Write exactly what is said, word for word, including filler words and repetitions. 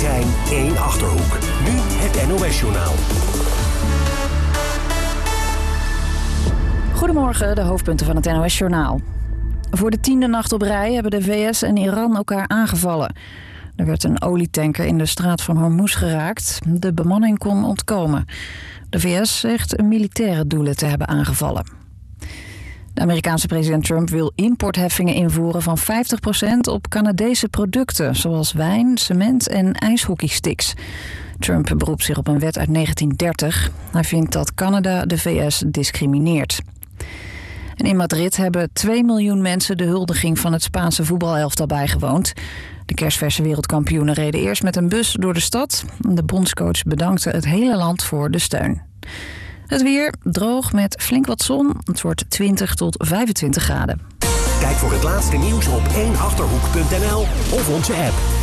zijn één Achterhoek. Nu het N O S-journaal. Goedemorgen, de hoofdpunten van het N O S-journaal. Voor de tiende nacht op rij hebben de V S en Iran elkaar aangevallen. Er werd een olietanker in de straat van Hormuz geraakt. De bemanning kon ontkomen. De V S zegt militaire doelen te hebben aangevallen. De Amerikaanse president Trump wil importheffingen invoeren van vijftig procent op Canadese producten, zoals wijn, cement en ijshockeysticks. Trump beroept zich op een wet uit negentien dertig. Hij vindt dat Canada de V S discrimineert. En in Madrid hebben twee miljoen mensen de huldiging van het Spaanse voetbalelftal bijgewoond. De kersverse wereldkampioenen reden eerst met een bus door de stad. De bondscoach bedankte het hele land voor de steun. Het weer droog met flink wat zon. Het wordt twintig tot vijfentwintig graden. Kijk voor het laatste nieuws op één achterhoek punt n l of onze app.